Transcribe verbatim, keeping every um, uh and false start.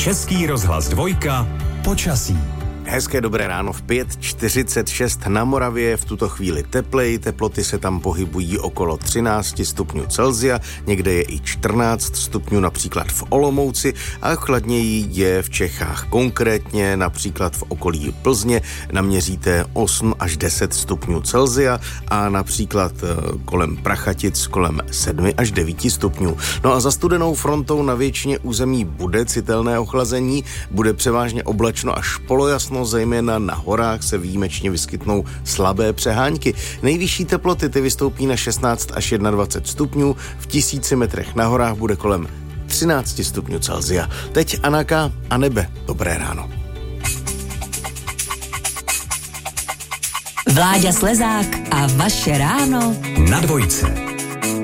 Český rozhlas dvojka. Počasí. Hezké dobré ráno v pět čtyřicet šest na Moravě, v tuto chvíli teplej, teploty se tam pohybují okolo třináct stupňů Celsia, někde je i čtrnáct stupňů, například v Olomouci, a chladněji je v Čechách, konkrétně například v okolí Plzně naměříte osm až deset stupňů Celsia a například kolem Prachatic kolem sedm až devět stupňů. No a za studenou frontou na většině území bude citelné ochlazení, bude převážně oblačno až polojasno, zejména na horách se výjimečně vyskytnou slabé přehánky. Nejvyšší teploty ty vystoupí na šestnáct až dvacet jedna stupňů, v tisíci metrech na horách bude kolem třináct stupňů Celsia. Teď Anaka a nebe. Dobré ráno. Vláďa Slezák a vaše ráno na dvojce.